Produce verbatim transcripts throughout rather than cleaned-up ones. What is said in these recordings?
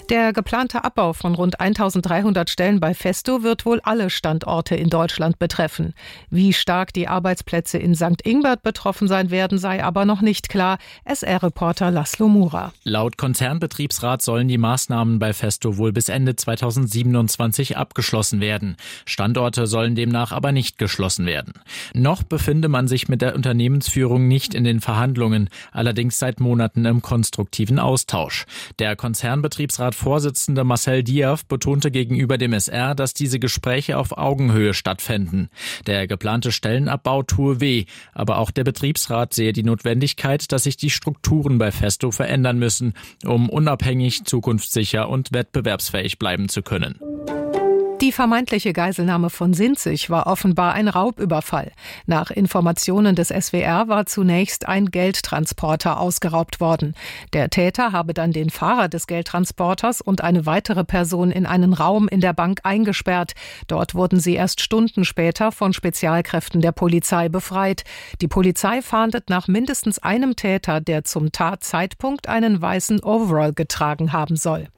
Der geplante Abbau von rund eintausenddreihundert Stellen bei Festo wird wohl alle Standorte in Deutschland betreffen. Wie stark die Arbeitsplätze in Sankt Ingbert betroffen sein werden, sei aber noch nicht klar. S R-Reporter Laszlo Mura. Laut Konzernbetriebsrat sollen die Maßnahmen bei Festo wohl bis Ende zweitausendsiebenundzwanzig abgeschlossen werden. Standorte sollen demnach aber nicht geschlossen werden. Noch befinde man sich mit der Unternehmensführung nicht in den Verhandlungen, allerdings seit Monaten im konstruktiven Austausch. Der Konzernbetriebsrat-Vorsitzende Marcel Diaf betonte gegenüber dem S R, dass diese Gespräche auf Augenhöhe stattfänden. Der geplante Stellenabbau tue weh, aber auch der Betriebsrat sehe die Notwendigkeit, dass sich die Strukturen bei Festo verändern müssen, um unabhängig, zukunftssicher und wettbewerbsfähig bleiben zu können. Die vermeintliche Geiselnahme von Sinzig war offenbar ein Raubüberfall. Nach Informationen des S W R war zunächst ein Geldtransporter ausgeraubt worden. Der Täter habe dann den Fahrer des Geldtransporters und eine weitere Person in einen Raum in der Bank eingesperrt. Dort wurden sie erst Stunden später von Spezialkräften der Polizei befreit. Die Polizei fahndet nach mindestens einem Täter, der zum Tatzeitpunkt einen weißen Overall getragen haben soll.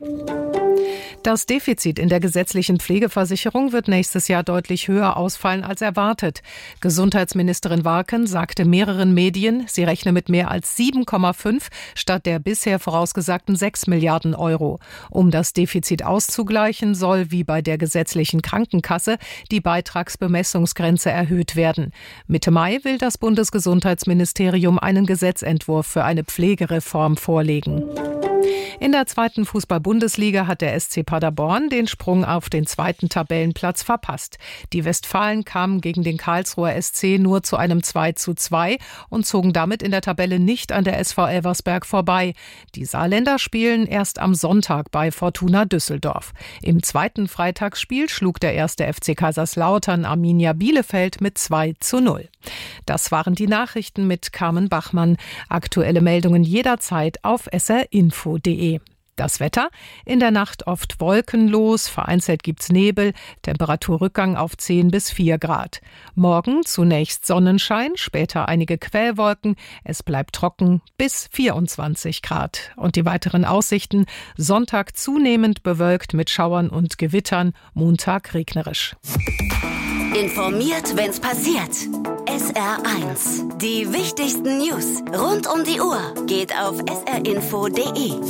Das Defizit in der gesetzlichen Pflegeversicherung wird nächstes Jahr deutlich höher ausfallen als erwartet. Gesundheitsministerin Warken sagte mehreren Medien, sie rechne mit mehr als sieben Komma fünf statt der bisher vorausgesagten sechs Milliarden Euro. Um das Defizit auszugleichen, soll wie bei der gesetzlichen Krankenkasse die Beitragsbemessungsgrenze erhöht werden. Mitte Mai will das Bundesgesundheitsministerium einen Gesetzentwurf für eine Pflegereform vorlegen. In der zweiten Fußball-Bundesliga hat der S C Paderborn den Sprung auf den zweiten Tabellenplatz verpasst. Die Westfalen kamen gegen den Karlsruher S C nur zu einem zwei zu zwei und zogen damit in der Tabelle nicht an der S V Elversberg vorbei. Die Saarländer spielen erst am Sonntag bei Fortuna Düsseldorf. Im zweiten Freitagsspiel schlug der erste F C Kaiserslautern Arminia Bielefeld mit zwei zu null. Das waren die Nachrichten mit Carmen Bachmann. Aktuelle Meldungen jederzeit auf s r info punkt d e. Das Wetter: in der Nacht oft wolkenlos, vereinzelt gibt's Nebel, Temperaturrückgang auf zehn bis vier Grad. Morgen zunächst Sonnenschein, später einige Quellwolken, es bleibt trocken bis vierundzwanzig Grad. Und die weiteren Aussichten: Sonntag zunehmend bewölkt mit Schauern und Gewittern, Montag regnerisch. Informiert, wenn's passiert. S R eins. Die wichtigsten News rund um die Uhr geht auf s r info punkt d e.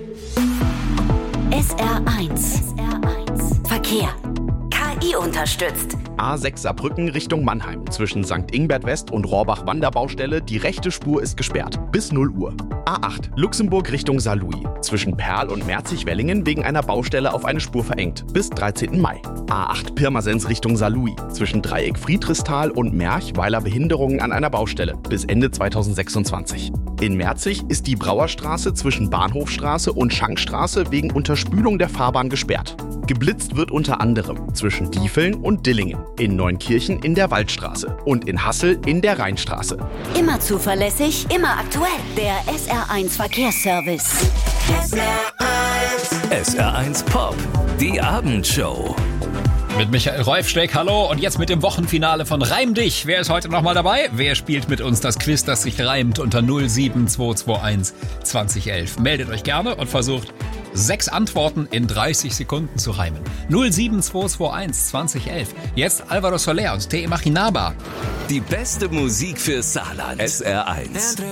S R eins. Verkehr. K I unterstützt. A sechs Saarbrücken Richtung Mannheim. Zwischen Sankt Ingbert West und Rohrbach-Wanderbaustelle. Die rechte Spur ist gesperrt. Bis null Uhr. A acht Luxemburg Richtung Saarlouis. Zwischen Perl und Merzig-Wellingen wegen einer Baustelle auf eine Spur verengt. Bis dreizehnten Mai. A acht Pirmasens Richtung Saarlouis. Zwischen Dreieck Friedrichsthal und Merch weiler Behinderungen an einer Baustelle. Bis Ende zweitausendsechsundzwanzig. In Merzig ist die Brauerstraße zwischen Bahnhofstraße und Schankstraße wegen Unterspülung der Fahrbahn gesperrt. Geblitzt wird unter anderem zwischen Diefeln und Dillingen, in Neunkirchen in der Waldstraße und in Hassel in der Rheinstraße. Immer zuverlässig, immer aktuell. Der S R eins Verkehrsservice. S R eins. S R eins Pop. Die Abendshow. Mit Michael Reufsteck, hallo. Und jetzt mit dem Wochenfinale von Reim dich. Wer ist heute nochmal dabei? Wer spielt mit uns das Quiz, das sich reimt unter null sieben zwei zwei eins zwanzig elf? Meldet euch gerne und versucht, sechs Antworten in dreißig Sekunden zu reimen. null sieben zwei zwei eins zwanzig elf. Jetzt Alvaro Soler und Te Imaginaba. Die beste Musik für Saarland. S R eins.